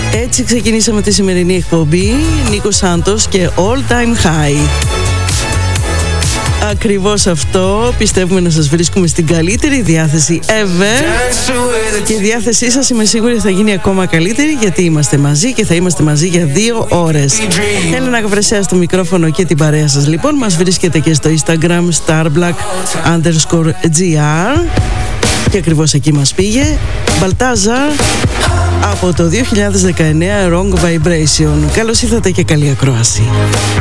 Έτσι ξεκινήσαμε τη σημερινή εκπομπή. Νίκος Σάντος και All Time High. Ακριβώς αυτό. Πιστεύουμε να σας βρίσκουμε στην καλύτερη διάθεση ever. Και η διάθεσή σας είμαι σίγουρη θα γίνει ακόμα καλύτερη, γιατί είμαστε μαζί και θα είμαστε μαζί για 2 ώρες. Έλενα Γαβρεσέα στο μικρόφωνο και την παρέα σας. Λοιπόν, μας βρίσκεται και στο Instagram starblack_gr. Και ακριβώς εκεί μας πήγε Balthazar από το 2019 Wrong Vibration. Καλώς ήρθατε και καλή ακρόαση.